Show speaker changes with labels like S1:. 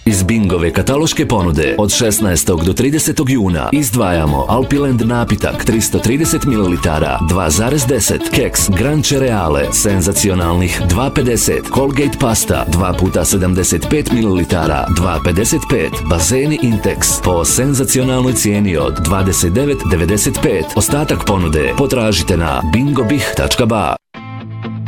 S1: Iz Bingove kataloške ponude od 16. do 30. juna izdvajamo Alpilend napitak 330 ml 2,10, keks Gran Cereale senzacionalnih 2,50, Colgate pasta 2x75 ml 2,55, bazeni Intex po senzacionalnoj cijeni od 29,95. Ostatak ponude potražite na bingobih.ba.